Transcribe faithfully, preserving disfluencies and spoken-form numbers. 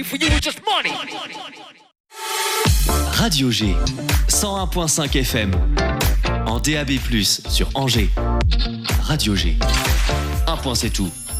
Radio G, cent un virgule cinq F M, en D A B plus, sur Angers. Radio G, un point c'est tout.